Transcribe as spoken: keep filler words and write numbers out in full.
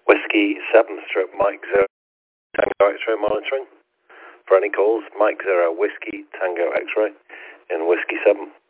Whiskey seven stroke Mike zero Tango X-ray monitoring. For any calls, Mike zero Whiskey Tango X-ray in Whiskey seven.